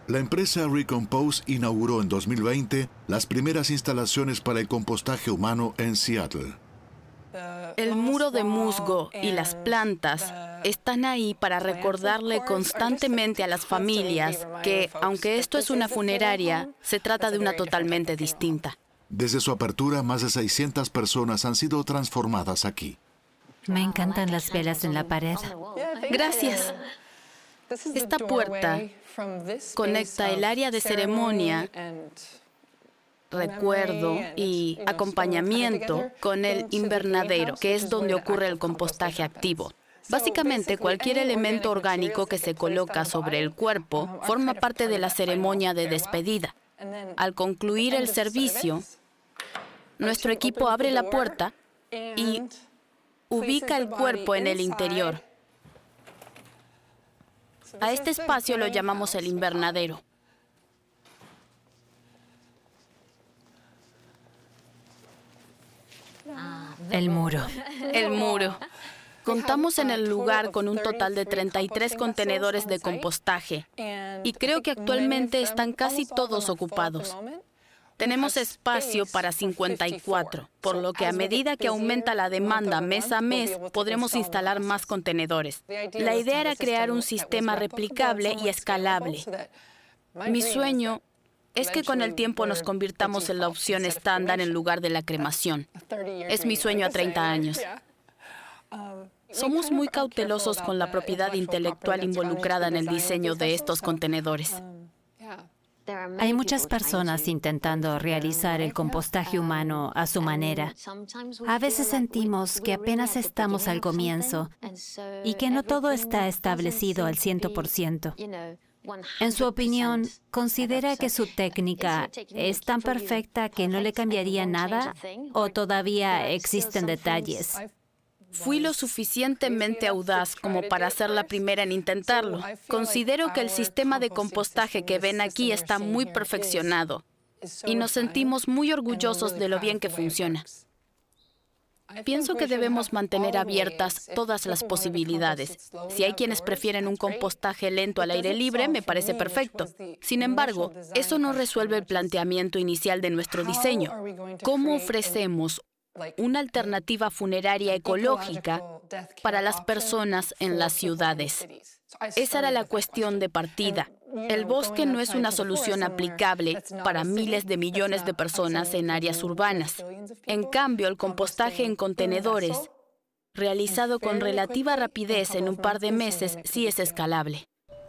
La empresa Recompose inauguró en 2020 las primeras instalaciones para el compostaje humano en Seattle. El muro de musgo y las plantas están ahí para recordarle constantemente a las familias que, aunque esto es una funeraria, se trata de una totalmente distinta. Desde su apertura, más de 600 personas han sido transformadas aquí. Me encantan las velas en la pared. Gracias. Esta puerta conecta el área de ceremonia, recuerdo y acompañamiento con el invernadero, que es donde ocurre el compostaje activo. Básicamente, cualquier elemento orgánico que se coloca sobre el cuerpo forma parte de la ceremonia de despedida. Al concluir el servicio, nuestro equipo abre la puerta y ubica el cuerpo en el interior. A este espacio lo llamamos el invernadero. El muro. El muro. Contamos en el lugar con un total de 33 contenedores de compostaje y creo que actualmente están casi todos ocupados. Tenemos espacio para 54, por lo que a medida que aumenta la demanda mes a mes, podremos instalar más contenedores. La idea era crear un sistema replicable y escalable. Mi sueño es que con el tiempo nos convirtamos en la opción estándar en lugar de la cremación. Es mi sueño a 30 años. Somos muy cautelosos con la propiedad intelectual involucrada en el diseño de estos contenedores. Hay muchas personas intentando realizar el compostaje humano a su manera. A veces sentimos que apenas estamos al comienzo y que no todo está establecido al 100%. En su opinión, ¿considera que su técnica es tan perfecta que no le cambiaría nada o todavía existen detalles? Fui lo suficientemente audaz como para ser la primera en intentarlo. Considero que el sistema de compostaje que ven aquí está muy perfeccionado y nos sentimos muy orgullosos de lo bien que funciona. Pienso que debemos mantener abiertas todas las posibilidades. Si hay quienes prefieren un compostaje lento al aire libre, me parece perfecto. Sin embargo, eso no resuelve el planteamiento inicial de nuestro diseño. ¿Cómo ofrecemos una alternativa funeraria ecológica para las personas en las ciudades? Esa era la cuestión de partida. El bosque no es una solución aplicable para miles de millones de personas en áreas urbanas. En cambio, el compostaje en contenedores, realizado con relativa rapidez en un par de meses, sí es escalable.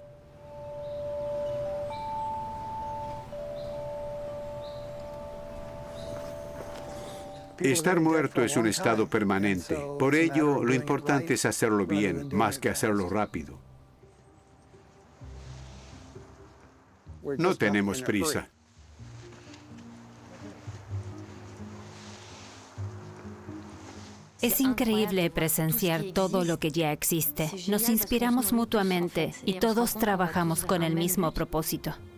Estar muerto es un estado permanente. Por ello, lo importante es hacerlo bien, más que hacerlo rápido. No tenemos prisa. Es increíble presenciar todo lo que ya existe. Nos inspiramos mutuamente y todos trabajamos con el mismo propósito.